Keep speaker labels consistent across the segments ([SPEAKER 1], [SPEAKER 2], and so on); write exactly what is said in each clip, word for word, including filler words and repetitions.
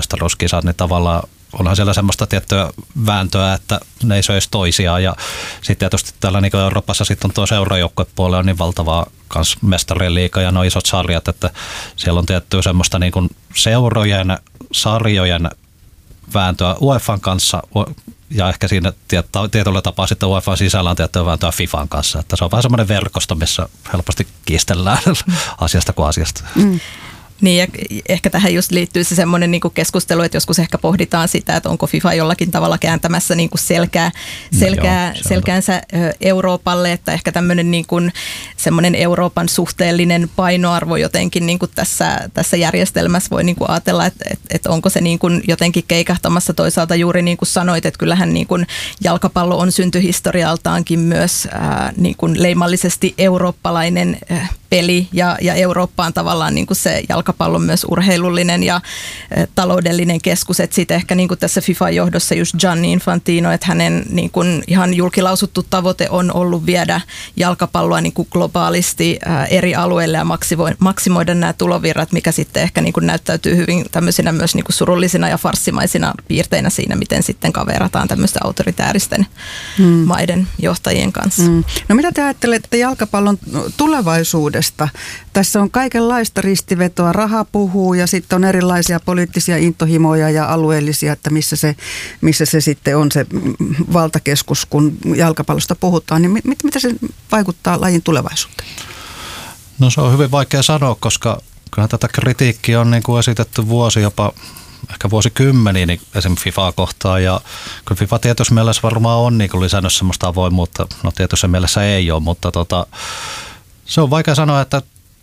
[SPEAKER 1] maailmanmestaruuskisat, niin tavallaan onhan siellä semmoista tiettyä vääntöä, että ne ei söisi toisiaan. Ja sitten tietysti täällä niin Euroopassa sitten on tuo seurajoukkuepuoli on niin valtavaa kans mestarien liiga ja nuo isot sarjat, että siellä on tiettyä semmoista niin kuin seurojen, sarjojen vääntöä UEFAn kanssa ja ehkä siinä tietyllä tapaa sitten UEFAn sisällä on tiettyä vääntöä FIFAn kanssa. Että se on vähän semmoinen verkosto, missä helposti kiistellään asiasta kuin asiasta. Mm.
[SPEAKER 2] Niin ja ehkä tähän just liittyy se semmoinen niin kuin keskustelu, että joskus ehkä pohditaan sitä, että onko FIFA jollakin tavalla kääntämässä niin kuin selkää, selkää, no joo, selkäänsä Euroopalle, että ehkä tämmöinen niin kuin semmoinen Euroopan suhteellinen painoarvo jotenkin niin kuin tässä, tässä järjestelmässä voi niin kuin ajatella, että, että, että onko se niin kuin jotenkin keikahtamassa toisaalta juuri niin kuin sanoit, että kyllähän niin kuin jalkapallo on syntyhistorialtaankin myös ää, niin kuin leimallisesti eurooppalainen ää, peli ja, ja Eurooppa on tavallaan niin kuin se jalkapallon myös urheilullinen ja e, taloudellinen keskus. Että siitä ehkä niin kuin tässä FIFAn johdossa just Gianni Infantino, että hänen niin kuin ihan julkilausuttu tavoite on ollut viedä jalkapalloa niin kuin globaalisti ä, eri alueille ja maksimoida, maksimoida nämä tulovirrat, mikä sitten ehkä niin kuin näyttäytyy hyvin tämmöisinä myös niin kuin surullisina ja farssimaisina piirteinä siinä, miten sitten kaverataan tämmöistä autoritääristen hmm. maiden johtajien kanssa. Hmm.
[SPEAKER 3] No mitä te ajattelette jalkapallon tulevaisuudesta? Tässä on kaikenlaista ristivetoa, raha puhuu ja sitten on erilaisia poliittisia intohimoja ja alueellisia, että missä se, missä se sitten on se valtakeskus, kun jalkapallosta puhutaan. Niin mit, mitä se vaikuttaa lajin tulevaisuuteen?
[SPEAKER 1] No se on hyvin vaikea sanoa, koska kyllähän tätä kritiikkiä on niin kuin esitetty vuosi jopa ehkä vuosikymmeniä niin esimerkiksi FIFAa kohtaan ja kyllä FIFA tietyssä mielessä varmaan on niin kuin lisännyt semmoista avoimuutta, no tietyssä mielessä ei ole, mutta tota se on vaikea sanoa, että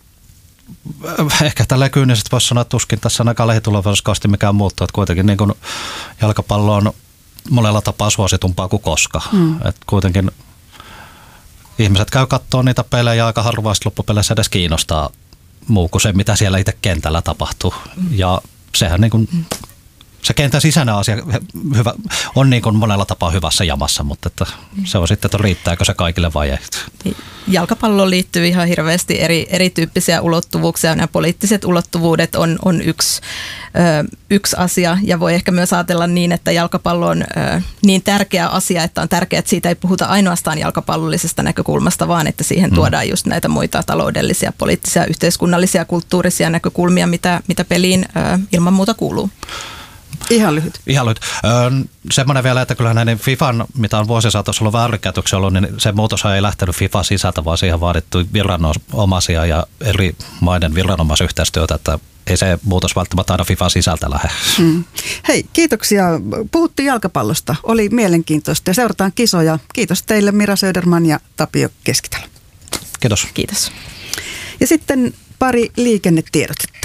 [SPEAKER 1] ehkä tällä kyynisesti voisi sanoa, että tuskin tässä ainakaan lähitulevaisuudessa mikään muuttuu. Että kuitenkin niin kuin jalkapallo on monella tapaa suositumpaa kuin koska. Mm. Että kuitenkin ihmiset käy katsoa niitä pelejä aika harvaa loppupeleissä edes kiinnostaa muu kuin se, mitä siellä itse kentällä tapahtuu. Ja sehän niin kuin se kentän sisäinen asia hyvä, on niin kuin monella tapaa hyvässä jamassa, mutta että se on sitten, että riittääkö se kaikille vai ei.
[SPEAKER 2] Jalkapalloon liittyy ihan hirveästi eri, erityyppisiä ulottuvuuksia. Nämä poliittiset ulottuvuudet on, on yksi, ö, yksi asia ja voi ehkä myös ajatella niin, että jalkapallo on ö, niin tärkeä asia, että on tärkeää, että siitä ei puhuta ainoastaan jalkapallollisesta näkökulmasta, vaan että siihen tuodaan just näitä muita taloudellisia, poliittisia, yhteiskunnallisia, kulttuurisia näkökulmia, mitä, mitä peliin ö, ilman muuta kuuluu.
[SPEAKER 3] Ihan lyhyt.
[SPEAKER 1] Ihan lyhyt. Öö, semmoinen vielä, että kyllähän näiden FIFAn, mitä on vuosisaatossa ollut väärinkäytöksiä ollut, niin se muutos ei lähtenyt FIFA sisältä, vaan siihen vaadittu viranomaisia ja eri maiden viranomaisyhteistyötä, että ei se muutos välttämättä aina FIFA sisältä lähde.
[SPEAKER 3] Hmm. Hei, kiitoksia. Puhuttiin jalkapallosta. Oli mielenkiintoista ja seurataan kisoja. Kiitos teille Mira Söderman ja Tapio Keskitalo.
[SPEAKER 1] Kiitos.
[SPEAKER 2] Kiitos.
[SPEAKER 3] Ja sitten pari liikennetiedotetta.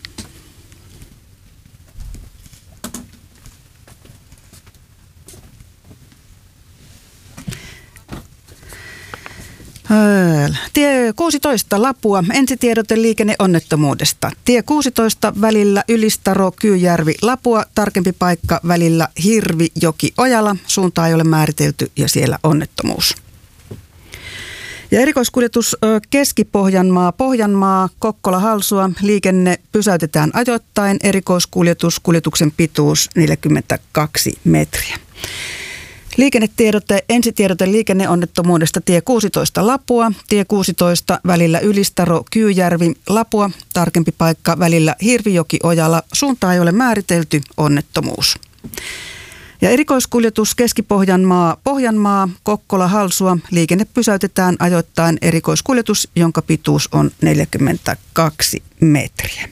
[SPEAKER 3] Tie kuusitoista Lapua, ensitiedote liikenneonnettomuudesta. Tie kuusitoista välillä Ylistaro, Kyyjärvi, Lapua, tarkempi paikka välillä Hirvijoki, Ojala. Suuntaa ei ole määritelty ja siellä onnettomuus. Ja erikoiskuljetus Keski-Pohjanmaa, Pohjanmaa, Kokkola, Halsua. Liikenne pysäytetään ajoittain. Erikoiskuljetus, kuljetuksen pituus neljäkymmentäkaksi metriä. Liikennetiedote, ensitiedote liikenneonnettomuudesta tie kuusitoista Lapua, tie kuusitoista välillä Ylistaro, Kyyjärvi, Lapua, tarkempi paikka välillä Hirvijoki, Ojala, suuntaa ei ole määritelty, onnettomuus. Ja erikoiskuljetus Keski-Pohjanmaa, Pohjanmaa, Kokkola, Halsua, liikenne pysäytetään ajoittain erikoiskuljetus, jonka pituus on neljäkymmentäkaksi metriä.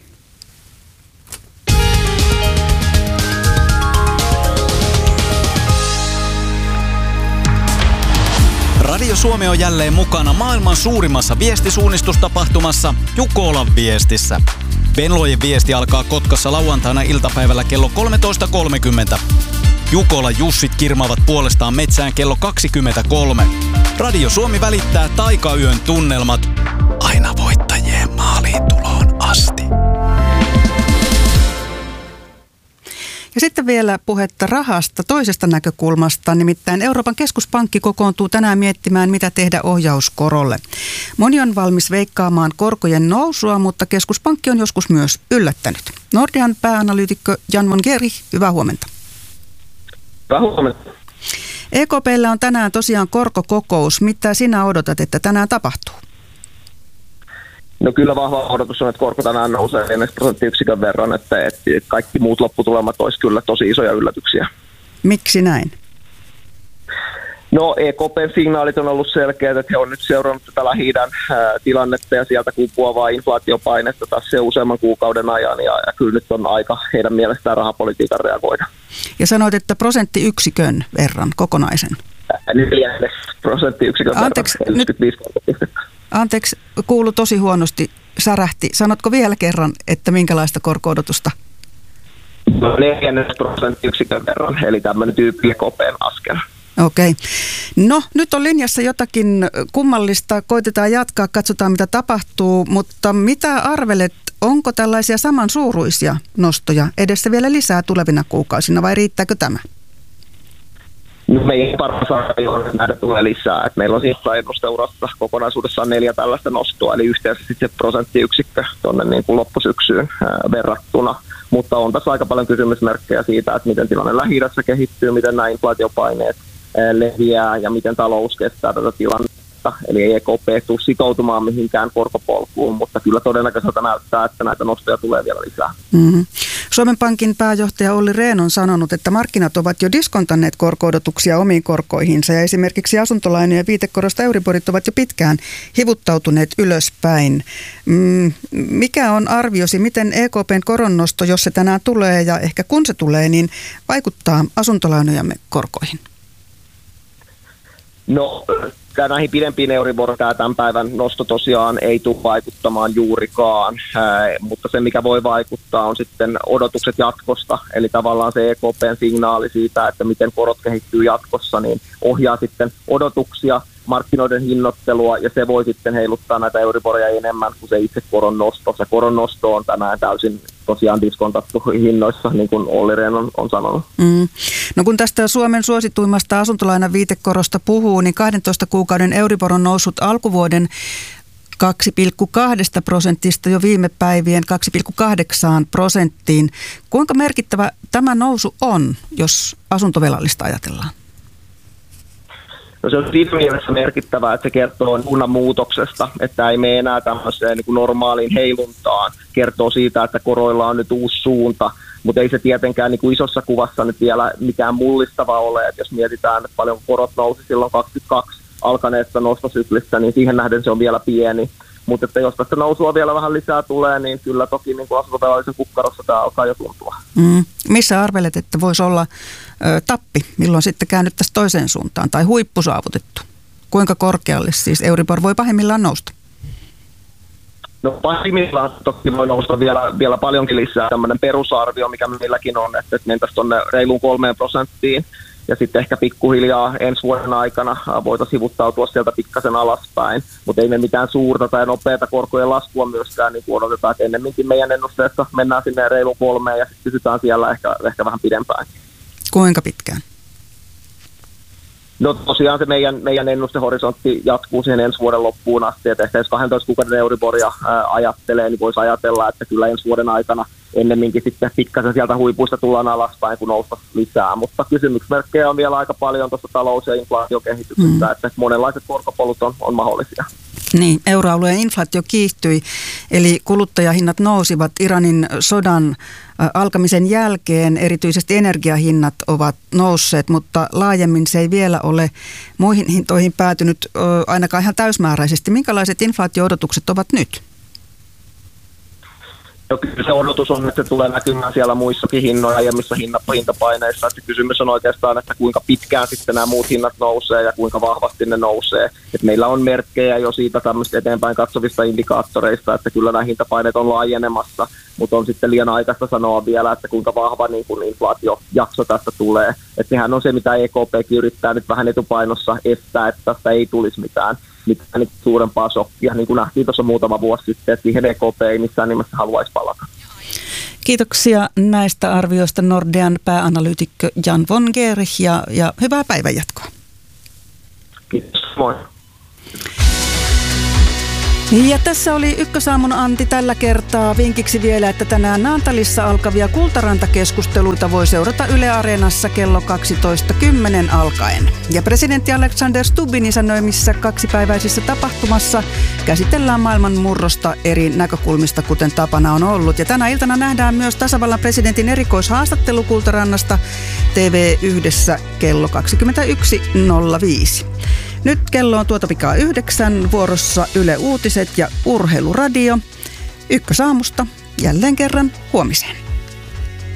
[SPEAKER 4] Radio Suomi on jälleen mukana maailman suurimmassa viestisuunnistustapahtumassa Jukolan viestissä. Venlojen viesti alkaa Kotkassa lauantaina iltapäivällä kello kolmetoista kolmekymmentä. Jukolan Jussit kirmaavat puolestaan metsään kello kaksikymmentäkolme. Radio Suomi välittää taikayön tunnelmat aina voittajien maaliin tuloon asti.
[SPEAKER 3] Ja sitten vielä puhetta rahasta toisesta näkökulmasta, nimittäin Euroopan keskuspankki kokoontuu tänään miettimään, mitä tehdä ohjauskorolle. Moni on valmis veikkaamaan korkojen nousua, mutta keskuspankki on joskus myös yllättänyt. Nordean pääanalyytikko Jan von Gerich, hyvää huomenta.
[SPEAKER 5] Hyvää huomenta.
[SPEAKER 3] E K P:llä on tänään tosiaan korkokokous. Mitä sinä odotat, että tänään tapahtuu?
[SPEAKER 5] No kyllä vahva odotus on, että korko tänään nousee neljän prosenttiyksikön verran, että, että kaikki muut lopputulemat olisi kyllä tosi isoja yllätyksiä.
[SPEAKER 3] Miksi näin?
[SPEAKER 5] No E K P:n signaalit on ollut selkeät, että he on nyt seurannut tätä Lähi-idän tilannetta ja sieltä kumpuavaa inflaatiopainetta taas se useamman kuukauden ajan ja, ja kyllä nyt on aika heidän mielestään rahapolitiikan reagoida.
[SPEAKER 3] Ja sanoit, että prosenttiyksikön verran kokonaisen.
[SPEAKER 5] Neljännes prosenttiyksikön
[SPEAKER 3] Anteeksi,
[SPEAKER 5] verran.
[SPEAKER 3] Nyt, anteeksi, kuulu tosi huonosti, särähti. Sanotko vielä kerran, että minkälaista korko-odotusta?
[SPEAKER 5] No neljännes prosenttiyksikön verran, eli tämmöinen tyyppi E K P:n askel.
[SPEAKER 3] Okei. No nyt on linjassa jotakin kummallista. Koitetaan jatkaa, katsotaan mitä tapahtuu, mutta mitä arvelet, onko tällaisia samansuuruisia nostoja edessä vielä lisää tulevina kuukausina vai riittääkö tämä?
[SPEAKER 5] No meidän paras arvio on, että näitä tulee lisää. Et meillä on siis ennusteurassa kokonaisuudessaan neljä tällaista nostoa, eli yhteensä sitten se prosenttiyksikkö tuonne niin kuin loppusyksyyn ää, verrattuna. Mutta on tässä aika paljon kysymysmerkkejä siitä, että miten tilanne Lähi-idässä kehittyy, miten nämä inflaatiopaineet leviää ja miten talous kestää tätä tilannetta. Eli ei E K P tule sitoutumaan mihinkään korkopolkuun, mutta kyllä todennäköiseltä näyttää, että näitä nostoja tulee vielä lisää.
[SPEAKER 3] Mm-hmm. Suomen Pankin pääjohtaja Olli Rehn on sanonut, että markkinat ovat jo diskontanneet korko-odotuksia omiin korkoihinsa ja esimerkiksi asuntolainojen viitekorosta Euriborit ovat jo pitkään hivuttautuneet ylöspäin. Mm, mikä on arviosi, miten E K P:n koronnosto, jos se tänään tulee ja ehkä kun se tulee, niin vaikuttaa asuntolainojamme korkoihin?
[SPEAKER 5] No, näihin pidempiin Euribor tämän päivän nosto tosiaan ei tule vaikuttamaan juurikaan, ää, mutta se mikä voi vaikuttaa on sitten odotukset jatkosta, eli tavallaan se E K P:n signaali siitä, että miten korot kehittyy jatkossa, niin ohjaa sitten odotuksia, markkinoiden hinnoittelua ja se voi sitten heiluttaa näitä Euriboria enemmän kuin se itse koron nosto. Se koron nosto on tänään täysin tosiaan diskontattu hinnoissa, niin kuin Olli Rehn on, on sanonut.
[SPEAKER 3] Mm. No kun tästä Suomen suosituimmasta asuntolainan viitekorosta puhuu, niin kahdentoista kuukauden Euribor on noussut alkuvuoden kaksi pilkku kaksi prosentista jo viime päivien kaksi pilkku kahdeksan prosenttiin. Kuinka merkittävä tämä nousu on, jos asuntovelallista ajatellaan?
[SPEAKER 5] No se on siinä mielessä merkittävää, että se kertoo kunnan muutoksesta, että ei mene enää tämmöiseen niin kuin normaaliin heiluntaan. Kertoo siitä, että koroilla on nyt uusi suunta, mutta ei se tietenkään niin kuin isossa kuvassa nyt vielä mikään mullistava ole. Että jos mietitään, että paljon korot nousi silloin kaksikymmentäkaksi alkaneessa nostosyklissä, niin siihen nähden se on vielä pieni. Mutta että jos tästä nousua vielä vähän lisää tulee, niin kyllä toki niin kuin asuntovelallisen kukkarossa tämä alkaa jo tuntua.
[SPEAKER 3] Mm. Missä arvelet, että voisi olla ö, tappi, milloin sitten käännyttäisiin toiseen suuntaan tai huippu saavutettu? Kuinka korkealle siis Euribor voi pahimmillaan nousta?
[SPEAKER 5] No pahimmillaan toki voi nousta vielä, vielä paljonkin lisää. Tämmöinen perusarvio, mikä meilläkin on, että mentäisiin tuonne reiluun kolmeen prosenttiin. Ja sitten ehkä pikkuhiljaa ensi vuoden aikana voitaisiin hivuttautua sieltä pikkasen alaspäin. Mutta ei me mitään suurta tai nopeata korkojen laskua myöskään niin kuin odotetaan. Että ennemminkin meidän ennusteessa mennään sinne reiluun kolmeen ja sitten pysytään siellä ehkä, ehkä vähän pidempään.
[SPEAKER 3] Kuinka pitkään?
[SPEAKER 5] No tosiaan se meidän, meidän ennustehorisontti jatkuu siihen ensi vuoden loppuun asti. Että ehkä jos kahdentoista kuukauden Euriboria ää, ajattelee, niin voisi ajatella, että kyllä ensi vuoden aikana ennemminkin sitten pikkasen sieltä huipuista tullaan alaspäin, kun nousta lisää. Mutta kysymysmerkkejä on vielä aika paljon tuosta talous- ja inflaatiokehityksestä, mm. että monenlaiset korkopolut on, on mahdollisia.
[SPEAKER 3] Niin, euroalueen inflaatio kiihtyi, eli kuluttajahinnat nousivat Iranin sodan alkamisen jälkeen. Erityisesti energiahinnat ovat nousseet, mutta laajemmin se ei vielä ole muihin hintoihin päätynyt ainakaan ihan täysmääräisesti. Minkälaiset inflaatio-odotukset ovat nyt?
[SPEAKER 5] No kyllä se odotus on, että se tulee näkymään siellä muissakin hinnoilla ja missä hintapaineissa. Että kysymys on oikeastaan, että kuinka pitkään sitten nämä muut hinnat nousee ja kuinka vahvasti ne nousee. Et meillä on merkkejä jo siitä tämmöistä eteenpäin katsovista indikaattoreista, että kyllä nämä hintapaineet on laajenemassa, mutta on sitten liian aikaista sanoa vielä, että kuinka vahva niin kun inflaatiojakso tästä tulee. Että sehän on se, mitä E K P yrittää nyt vähän etupainossa estää, että tästä ei tulisi mitään. mitään niin suurempaa shokkia, niin kuin nähtiin tuossa muutama vuosi sitten, että siihen E K P ei missään nimessä haluaisi palata.
[SPEAKER 3] Kiitoksia näistä arvioista Nordean pääanalyytikkö Jan von Gerich ja, ja hyvää päivänjatkoa.
[SPEAKER 5] Kiitos, moi.
[SPEAKER 3] Ja tässä oli Ykkösaamun Antti tällä kertaa. Vinkiksi vielä, että tänään Naantalissa alkavia Kultaranta-keskusteluita voi seurata Yle Areenassa kello kaksitoista kymmenen alkaen. Ja presidentti Alexander Stubbin isännöimissä kaksipäiväisissä tapahtumassa käsitellään maailman murrosta eri näkökulmista, kuten tapana on ollut. Ja tänä iltana nähdään myös tasavallan presidentin erikoishaastattelu Kultarannasta T V yhdessä kello kaksikymmentäyksi nolla viisi. Nyt kello on tuota pikaa yhdeksän, vuorossa Yle Uutiset ja Urheiluradio. Ykkösaamusta jälleen kerran huomiseen.